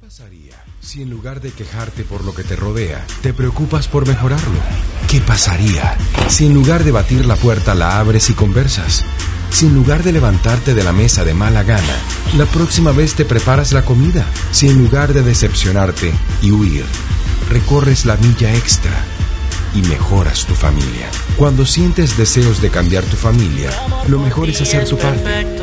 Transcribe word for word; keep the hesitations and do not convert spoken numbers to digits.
pasaría si en lugar de quejarte por lo que te rodea, te preocupas por mejorarlo? ¿Qué pasaría si en lugar de batir la puerta la abres y conversas? Si en lugar de levantarte de la mesa de mala gana, la próxima vez te preparas la comida. Si en lugar de decepcionarte y huir, recorres la milla extra y mejoras tu familia. Cuando sientes deseos de cambiar tu familia, lo mejor es hacer tu parte.